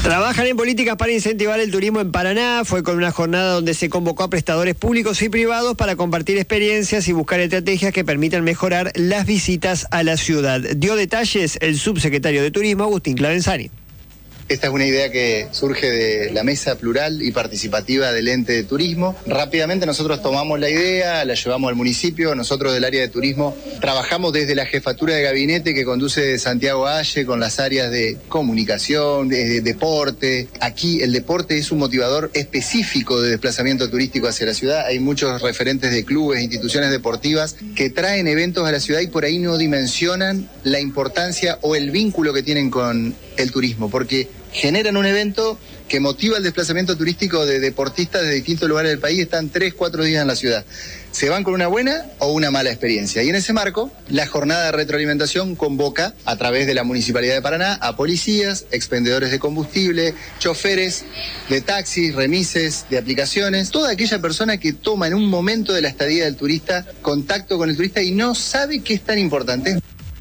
Trabajan en políticas para incentivar el turismo en Paraná. Fue con una jornada donde se convocó a prestadores públicos y privados para compartir experiencias y buscar estrategias que permitan mejorar las visitas a la ciudad. Dio detalles el subsecretario de Turismo, Agustín Clavenzani. Esta es una idea que surge de la mesa plural y participativa del ente de turismo. Rápidamente nosotros tomamos la idea, la llevamos al municipio. Nosotros del área de turismo trabajamos desde la jefatura de gabinete que conduce Santiago Aye con las áreas de comunicación, de deporte. Aquí el deporte es un motivador específico de desplazamiento turístico hacia la ciudad. Hay muchos referentes de clubes, instituciones deportivas que traen eventos a la ciudad y por ahí no dimensionan la importancia o el vínculo que tienen con el turismo, porque generan un evento que motiva el desplazamiento turístico de deportistas de distintos lugares del país. Están 3-4 días en la ciudad. Se van con una buena o una mala experiencia. Y en ese marco, la jornada de retroalimentación convoca a través de la Municipalidad de Paraná a policías, expendedores de combustible, choferes de taxis, remises, de aplicaciones, toda aquella persona que toma en un momento de la estadía del turista contacto con el turista y no sabe qué es tan importante.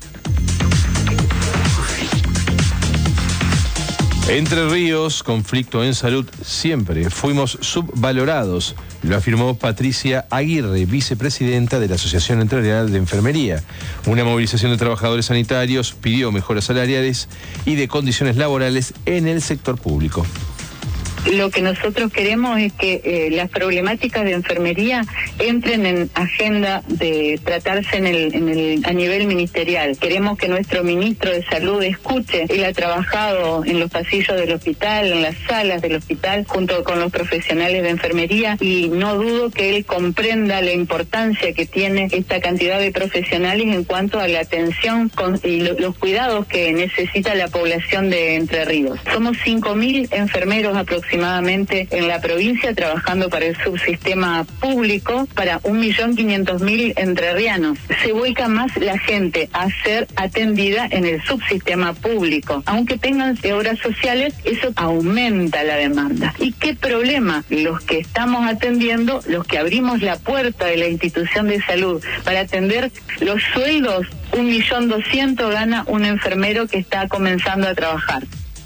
Entre Ríos, conflicto en salud siempre. Fuimos subvalorados, lo afirmó Patricia Aguirre, vicepresidenta de la Asociación Entrerriana de Enfermería. Una movilización de trabajadores sanitarios pidió mejoras salariales y de condiciones laborales en el sector público. Lo que nosotros queremos es que las problemáticas de enfermería entren en agenda de tratarse a nivel ministerial. Queremos que nuestro ministro de Salud escuche. Él ha trabajado en los pasillos del hospital, en las salas del hospital, junto con los profesionales de enfermería, y no dudo que él comprenda la importancia que tiene esta cantidad de profesionales en cuanto a la atención y los cuidados que necesita la población de Entre Ríos. Somos 5.000 enfermeros aproximadamente en la provincia trabajando para el subsistema público para 1.500.000 entrerrianos. Se vuelca más la gente a ser atendida en el subsistema público. Aunque tengan obras sociales, eso aumenta la demanda. ¿Y qué problema? Los que estamos atendiendo, los que abrimos la puerta de la institución de salud para atender los sueldos, 1.200.000 gana un enfermero que está comenzando a trabajar.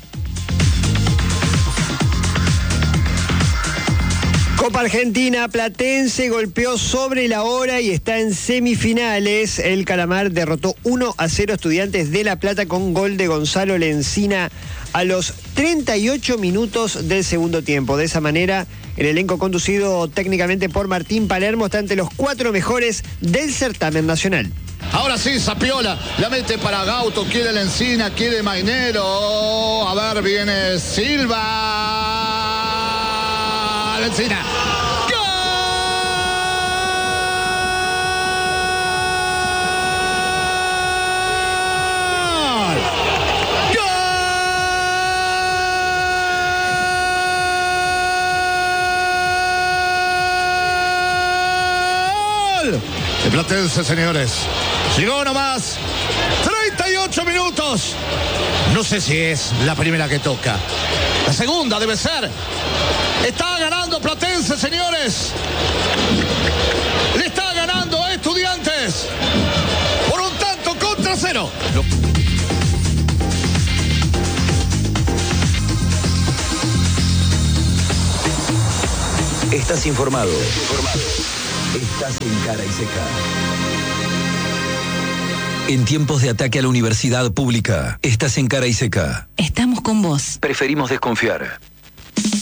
Copa Argentina, Platense golpeó sobre la hora y está en semifinales. El Calamar derrotó 1-0 a Estudiantes de La Plata con gol de Gonzalo Lencina a los 38 minutos del segundo tiempo. De esa manera, el elenco conducido técnicamente por Martín Palermo está entre los 4 mejores del certamen nacional. Ahora sí, Zapiola, la mete para Gauto, quiere Lencina, quiere Mainero. A ver, viene Silva. Lencina. ¡Gol! ¡Gol! El Platense, señores. Llegó nomás. 38 minutos. No sé si es la primera que toca. La segunda debe ser. Está ganando Platense, señores. Le está ganando a Estudiantes por 1-0. Estás informado. Estás en Cara y Seca. En tiempos de ataque a la universidad pública, estás en Cara y Seca. Estamos con vos. Preferimos desconfiar.